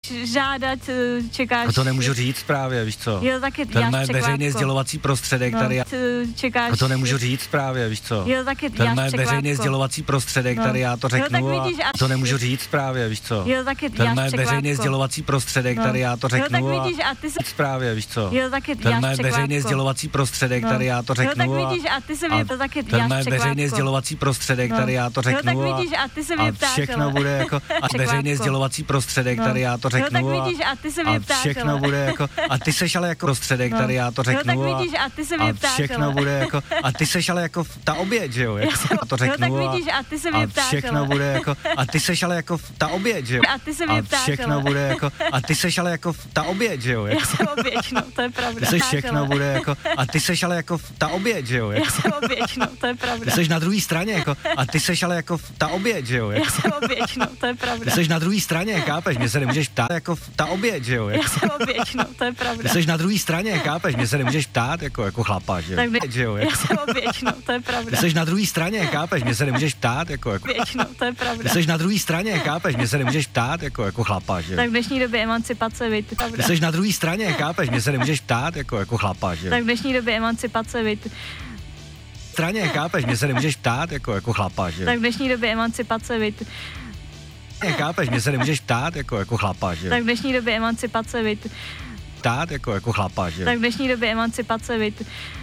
žádat, čekáš... A to nemůžu říct právě, víš co? Jo, taky ten má veřejný sdělovací prostředek, tady já... čekáš... A to nemůžu říct právě, víš co? Jo, taky ten má veřejný sdělovací prostředek, tady já to řeknu, jo, tak vidíš, a to nemůžu říct právě, víš co? Jo, taky ten má veřejný sdělovací prostředek, tady já to řeknu, jo, tak vidíš, a ty se... právě, víš co? Jo, taky ten má veřejný sdělovací prostředek, tady já to řeknu, jo, tak vidíš, a ty se mě to taky... ten má veřejný sdělovací prostředek, tady já to řeknu, jo, tak vidíš, a ty se mě ptáš, všechno bude jako... A veřejný sdělovací prostředek, tady já to řeknu, jo, tak vidíš, a ty se mě ptáš, všechno bude jako... A ty seš ale jako prostředek, tady já to řeknu, jo, tak vidíš, a ty se mě ptáš, všechno bude jako... A ty seš ale jako ta oběť, že jo? Jako, to řeknu, jo, tak vidíš, a ty se mě ptáš, všechno bude jako... A ty seš ale jako ta oběť, že jo? A ty se mě ptáš, všechno bude jako... A ty seš ale jako ta oběť, že jo? Já jsem oběť, no, to je pravda. Ty seš všechno bude jako... A ty seš ale jako ta oběť, že jo? Já jsem oběť, no, to je pravda. Ty seš na druhé straně, jako... A ty seš ale jako ta oběť, že jo? Já jsem oběť, no, to je pravda. Ty seš na druhé straně, chápeš? Mě se nemůžeš ptát jako ta oběť, že jo? Já jsem oběť, no, to je pravda. Ty seš na druhé straně, chápeš? Mě se nemůžeš ptát jako chlapa, že jo? Tak že jo? Já jsem oběť, no, to je pravda. Ty seš na druhé straně, chápeš? Mě se nemůžeš ptát jako oběť, no, to je pravda. Ty seš na druhé straně, chápeš? Mě se nemůžeš ptát jako chlapa, že jo? Tak v dnešní době emancipace, víš, pravda. Ty seš na druhé straně, chápeš? Mě se nemůžeš ptát jako chlapa, že jo? Tak v dnešní době emancipace, víš. Straně, chápeš? Mě se nemůžeš ptát jako chlapa, že jo? Tak v dnešní době emancipace, víš. Chápeš? Mě se nemůžeš ptát jako chlapa, že jo? Tak v dnešní době emancipace, víš. Ptát jako chlapa, že jo? Tak v dnešní době emancipace, víš.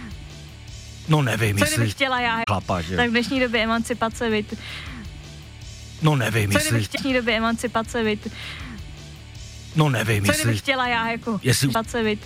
No nevím, co kdybych chtěla já? Chlapa, že jo? Tak v dnešní době emancipace, víš. No nevím, co kdybych v dnešní době emancipace, víš. No nevím, co kdybych chtěla já jako emancipace, víš.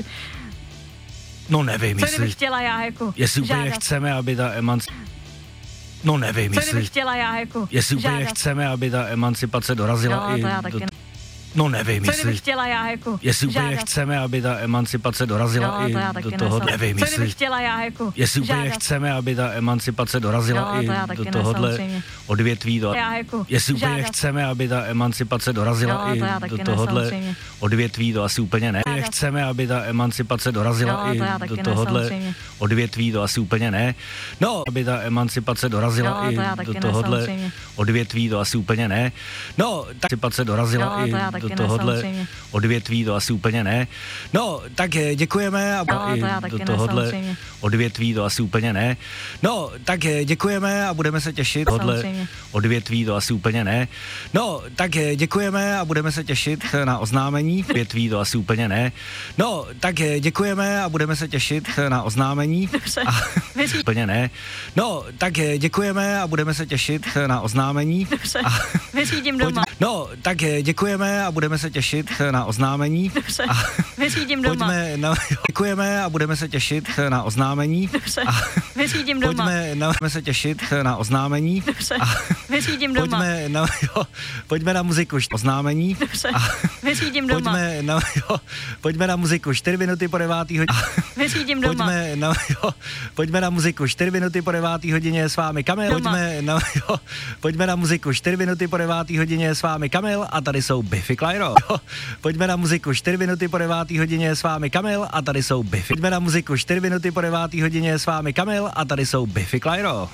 No nevím, co kdybych chtěla já jako jestli úplně žádat. chceme, aby ta emancipace... No nevím, co kdybych chtěla já jako jestli úplně žádat. chceme, aby ta emancipace dorazila no, i to já taky do... No nevím, co kdybych chtěla já jako jestli úplně žádat. chceme, aby ta emancipace dorazila no, i do toho, nevím, co kdybych chtěla já jako jestli úplně žádat. chceme, aby ta emancipace dorazila no, i do tohohle odvětví, já jako jestli úplně žádat. chceme, aby ta emancipace dorazila no, i do tohohle odvětví, to asi úplně ne. Chceme, aby ta emancipace dorazila no, i do tohohle odvětví, to asi úplně ne. No, aby ta emancipace dorazila i do tohohle odvětví, to asi úplně ne. No, ta emancipace dorazila i do tohohle odvětví, to asi úplně ne. No, tak děkujeme a i do tohohle odvětví, to asi úplně ne. No, tak děkujeme a budeme se těšit. Tohle odvětví, to asi úplně ne. No, tak děkujeme a budeme se těšit na oznámení. Odvětví, to asi úplně ne. No, tak děkujeme a budeme se těšit na oznámení. Úplně ne. No, tak děkujeme a budeme se těšit na oznámení. Vyřídím doma. No, tak děkujeme a budeme se těšit na oznámení. Vyřídím doma. Děkujeme a budeme se těšit na oznámení. Vyřídím doma. Budeme se těšit na oznámení. Vyřídím doma. Pojďme na muziku. Oznámení. Vyřídím doma. Pojďme na muziku. 4 minuty po 9. hodině. Vyřídím doma. Pojďme na muziku. 4 minuty po 9. hodině s vámi Kamil. Pojďme na muziku. 4 minuty po 9. hodině s vámi Kamil a tady jsou Biffy Clyro. Pojďme na muziku. 4 minuty po 9. hodině s vámi Kamil a tady jsou Biffy. Pojďme na muziku. 4 minuty po 9. hodině s vámi Kamil a tady jsou Biffy Clyro.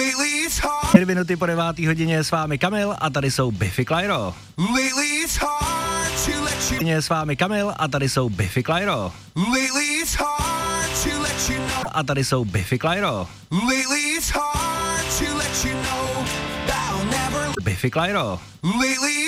4 minuty po 9. hodině s vámi Kamil a tady jsou Biffy Clyro. S vámi Kamil a tady jsou Biffy Clyro. A tady jsou Biffy Clyro. Biffy Clyro.